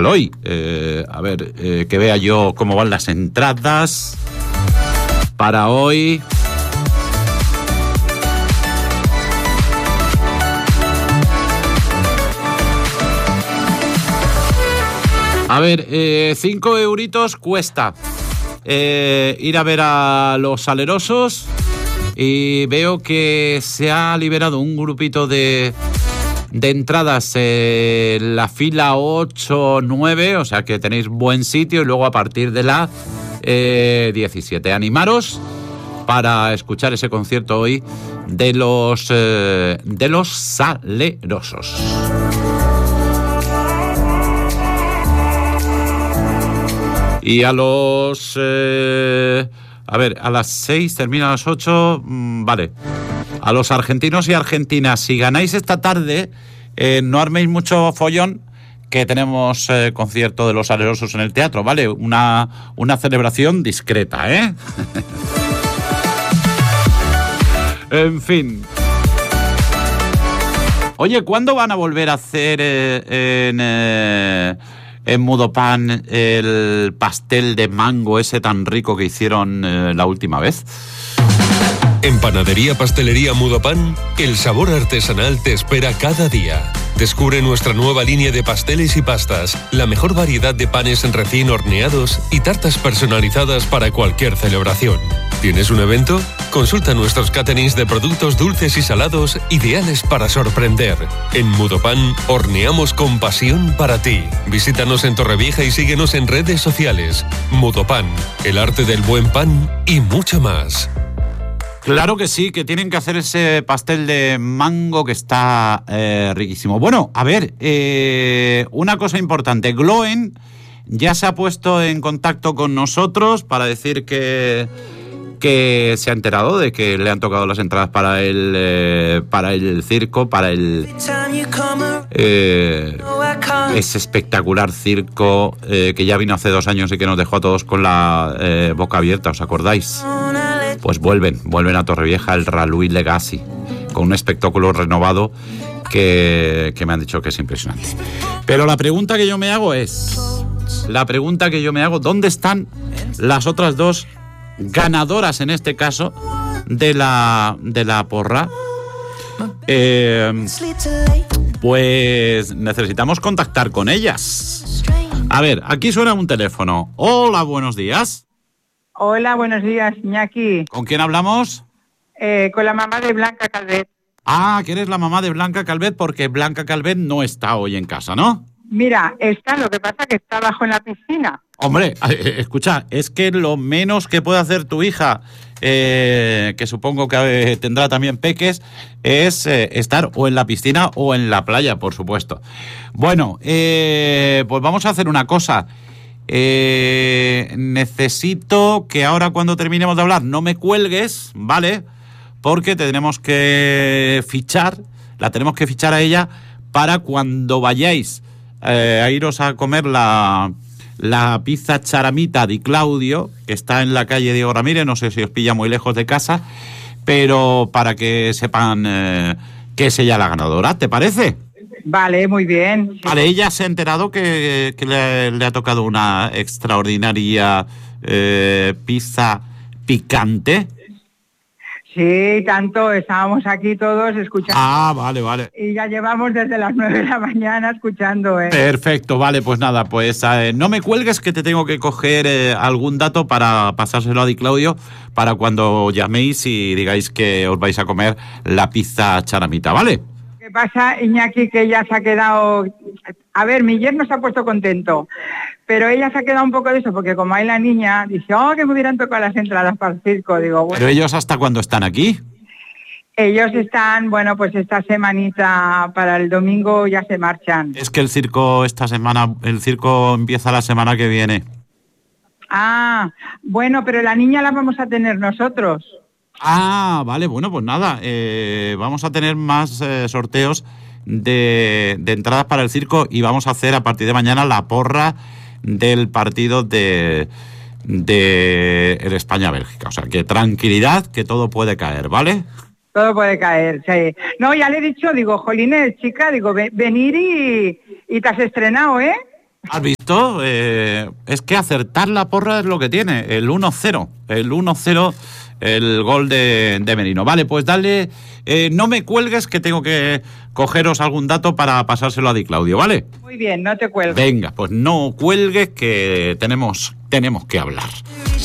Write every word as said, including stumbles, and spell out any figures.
especial hoy. Eh, a ver, eh, que vea yo cómo van las entradas para hoy. A ver, eh, cinco euritos cuesta eh, ir a ver a los salerosos, y veo que se ha liberado un grupito de, de entradas en la fila ocho nueve, o sea que tenéis buen sitio, y luego a partir de la eh, diecisiete. Animaros para escuchar ese concierto hoy de los, eh, de los salerosos. Y a los... Eh, a ver, a las seis, termina a las ocho, mmm, vale. A los argentinos y argentinas, si ganáis esta tarde, eh, no arméis mucho follón, que tenemos eh, concierto de los salerosos en el teatro, ¿vale? Una, una celebración discreta, ¿eh? En fin. Oye, ¿cuándo van a volver a hacer eh, en... Eh, en Mudopan el pastel de mango ese tan rico que hicieron eh, la última vez? En Panadería Pastelería Mudopan, el sabor artesanal te espera cada día. Descubre nuestra nueva línea de pasteles y pastas, la mejor variedad de panes recién horneados y tartas personalizadas para cualquier celebración. ¿Tienes un evento? Consulta nuestros caterings de productos dulces y salados ideales para sorprender. En Mudopan, horneamos con pasión para ti. Visítanos en Torrevieja y síguenos en redes sociales. Mudopan, el arte del buen pan y mucho más. Claro que sí, que tienen que hacer ese pastel de mango que está eh, riquísimo. Bueno, a ver, eh, una cosa importante. Gloen ya se ha puesto en contacto con nosotros para decir que, que se ha enterado de que le han tocado las entradas para el, eh, para el circo, para el... Eh, ese espectacular circo eh, que ya vino hace dos años y que nos dejó a todos con la eh, boca abierta, ¿os acordáis? Pues vuelven, vuelven a Torrevieja el Ralui Legacy, con un espectáculo renovado que, que me han dicho que es impresionante. Pero la pregunta que yo me hago es, la pregunta que yo me hago, ¿dónde están las otras dos ganadoras, en este caso, de la, de la porra? Eh, pues necesitamos contactar con ellas. A ver, aquí suena un teléfono. Hola, buenos días. Hola, buenos días, Iñaki. ¿Con quién hablamos? Eh, con la mamá de Blanca Calvet. Ah, que eres la mamá de Blanca Calvet, porque Blanca Calvet no está hoy en casa, ¿no? Mira, está, lo que pasa que está abajo en la piscina. Hombre, eh, escucha, es que lo menos que puede hacer tu hija, eh, que supongo que eh, tendrá también peques, es eh, estar o en la piscina o en la playa, por supuesto. Bueno, eh, pues vamos a hacer una cosa. Eh, necesito que ahora, cuando terminemos de hablar, no me cuelgues, ¿vale? Porque tenemos que fichar, la tenemos que fichar a ella para cuando vayáis eh, a iros a comer la, la pizza charamita de Claudio, que está en la calle Diego Ramírez, no sé si os pilla muy lejos de casa, pero para que sepan eh, que es ella la ganadora, ¿te parece? Vale, muy bien. Vale, ella se ha enterado que, que le, le ha tocado una extraordinaria eh, pizza picante. Sí, tanto, estábamos aquí todos escuchando. Ah, vale, vale. Y ya llevamos desde las nueve de la mañana escuchando, ¿eh? Perfecto, vale, pues nada, pues eh, no me cuelgues, que te tengo que coger eh, algún dato para pasárselo a Di Claudio para cuando llaméis y digáis que os vais a comer la pizza charamita, ¿vale? ¿Qué pasa, Iñaki? Que ella se ha quedado... A ver, mi yerno se ha puesto contento, pero ella se ha quedado un poco de eso, porque como hay la niña, dice, oh, que me hubieran tocado las entradas para el circo. Digo, bueno. ¿Pero ellos hasta cuándo están aquí? Ellos están, bueno, pues esta semanita para el domingo ya se marchan. Es que el circo esta semana, el circo empieza la semana que viene. Ah, bueno, pero la niña la vamos a tener nosotros. Ah, vale, bueno, pues nada, eh, vamos a tener más eh, sorteos de, de entradas para el circo y vamos a hacer a partir de mañana la porra del partido de, de el España-Bélgica. O sea, que tranquilidad, que todo puede caer, ¿vale? Todo puede caer, sí. No, ya le he dicho, digo, jolines, chica, digo, ve, venir y, y te has estrenado, ¿eh? ¿Has visto? Eh, es que acertar la porra es lo que tiene. El uno cero. El uno cero, el gol de, de Merino. Vale, pues dale. Eh, no me cuelgues, que tengo que cogeros algún dato para pasárselo a Di Claudio, ¿vale? Muy bien, no te cuelgues. Venga, pues no cuelgues, que tenemos, tenemos que hablar.